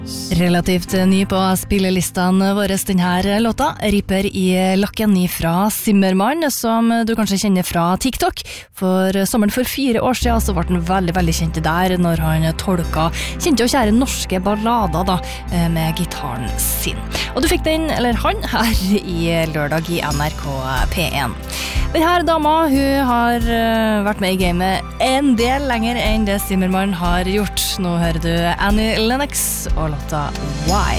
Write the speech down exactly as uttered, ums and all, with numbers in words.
Relativt ny på spillelistene våre denne låta, Ripper i lakken fra Zimmermann, som du kanskje kjenner fra TikTok. For sommeren for fire år siden så ble han veldig, veldig kjent der når han tolka kjente og kjære norske ballader da, med gitaren sin. Og du fikk den, eller han, her i lørdag i N R K P én. Denne dama, hun har vært med i gamet en del lenger enn det Zimmermann har gjort. Nå hører du Annie Lennox og låta Why.